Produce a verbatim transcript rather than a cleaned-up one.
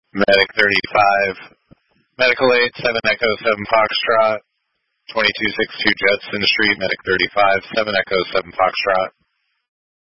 Medic thirty-five, Medical eight, seven Echo seven Foxtrot, twenty-two sixty-two Judson Street, Medic thirty-five, seven Echo seven Foxtrot.